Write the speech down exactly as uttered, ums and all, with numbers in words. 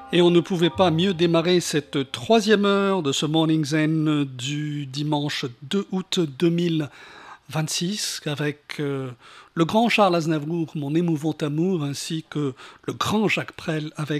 Et on ne pouvait pas mieux démarrer cette troisième heure de ce Morning Zen du dimanche deux août deux mille vingt-six qu'avec euh, le grand Charles Aznavour, mon émouvant amour, ainsi que le grand Jacques Brel avec